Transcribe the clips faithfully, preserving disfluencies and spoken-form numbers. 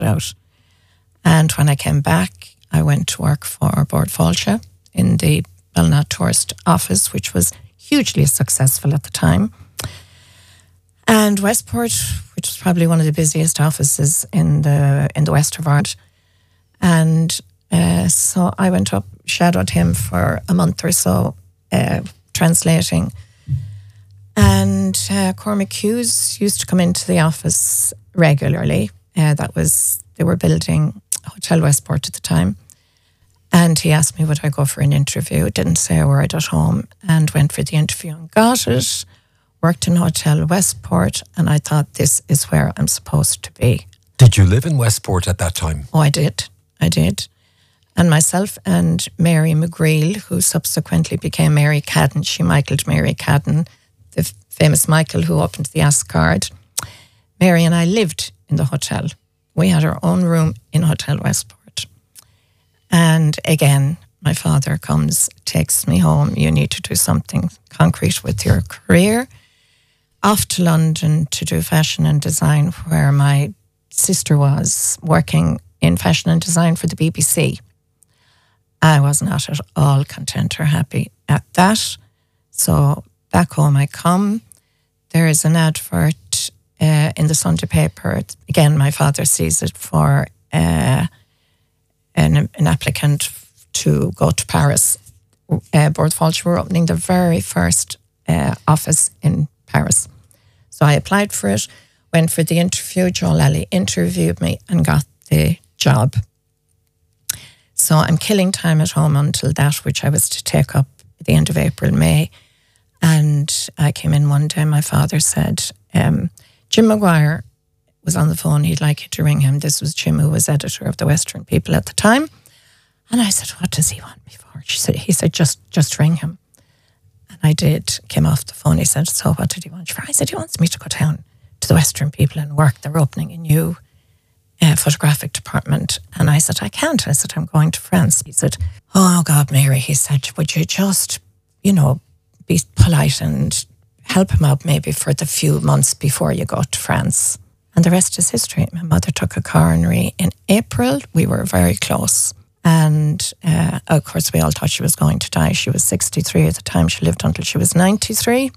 out. And when I came back, I went to work for Bord Fáilte in the Belknap Tourist office, which was hugely successful at the time. And Westport, which was probably one of the busiest offices in the in the west of Ireland. And uh, so I went up, shadowed him for a month or so, uh, translating. And uh, Cormac Hughes used to come into the office regularly. Uh, that was, they were building Hotel Westport at the time. And he asked me, would I go for an interview? Didn't say a word at home, and went for the interview and got it. Worked in Hotel Westport, and I thought, this is where I'm supposed to be. Did you live in Westport at that time? Oh, I did. I did. And myself and Mary McGreal, who subsequently became Mary Cadden, she Michaeled Mary Cadden, the f- famous Michael who opened the Ascard. Mary and I lived in the hotel. We had our own room in Hotel Westport. And again, my father comes, takes me home. You need to do something concrete with your career. Off to London to do fashion and design, where my sister was working in fashion and design for the B B C. I was not at all content or happy at that. So back home I come. There is an advert uh, in the Sunday paper. Again, my father sees it for uh, an, an applicant to go to Paris. Uh, Bord Fáilte were opening the very first uh, office in Paris. So I applied for it, went for the interview. Joe Lally interviewed me and got the job. So I'm killing time at home until that, which I was to take up at the end of April, May. And I came in one day, my father said, um, Jim Maguire was on the phone, he'd like you to ring him. This was Jim, who was editor of the Western People at the time. And I said, what does he want me for? She said, he said, just just ring him. And I did, came off the phone. He said, so what did he want you for? I said, he wants me to go down to the Western People and work. They're opening a new uh, photographic department. And I said, I can't. I said, I'm going to France. He said, oh God, Mary, he said, would you just, you know, be polite and help him out maybe for the few months before you go to France? And the rest is history. My mother took a coronary in April. We were very close. And uh, of course, we all thought she was going to die. She was sixty-three at the time. She lived until she was ninety-three.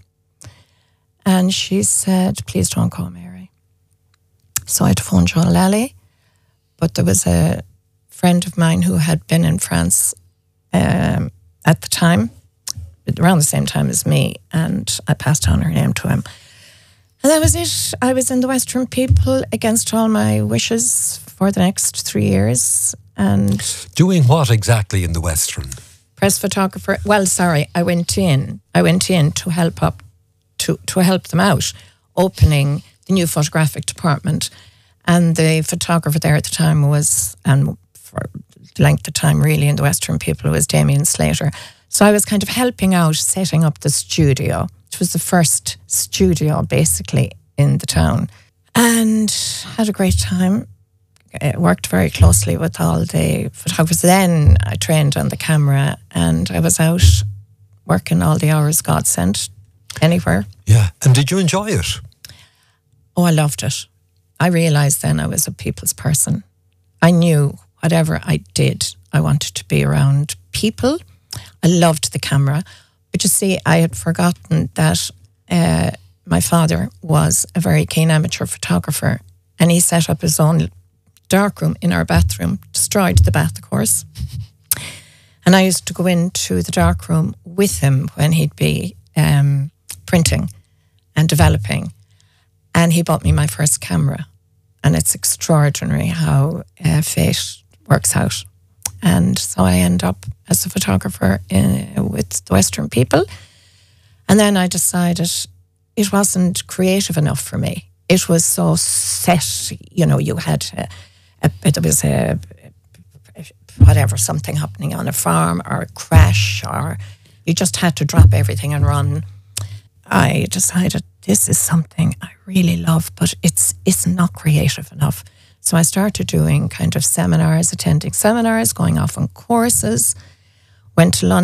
And she said, please don't go, Mary. So I had to phone Joe Lally. But there was a friend of mine who had been in France um, at the time, around the same time as me. And I passed on her name to him. And that was it. I was in the Western People against all my wishes for the next three years. And doing what exactly in the Western? Press photographer. Well, sorry, I went in. I went in to help up, to to help them out, opening the new photographic department. And the photographer there at the time was, and for length of time really in the Western People, was Damien Slater. So I was kind of helping out, setting up the studio. It was the first studio basically in the town, and had a great time. It worked very closely with all the photographers. Then I trained on the camera, and I was out working all the hours God sent, anywhere. Yeah, and did you enjoy it? Oh, I loved it. I realised then I was a people's person. I knew whatever I did, I wanted to be around people. I loved the camera. But you see, I had forgotten that uh, my father was a very keen amateur photographer, and he set up his own darkroom in our bathroom, destroyed the bath, of course. And I used to go into the darkroom with him when he'd be um, printing and developing. And he bought me my first camera. And it's extraordinary how uh, fate works out. And so I end up as a photographer in, with the Western People. And then I decided it wasn't creative enough for me. It was so set, you know, you had, a, a, there was a, whatever, something happening on a farm or a crash, or you just had to drop everything and run. I decided this is something I really love, but it's it's not creative enough. So I started doing kind of seminars, attending seminars, going off on courses, went to London.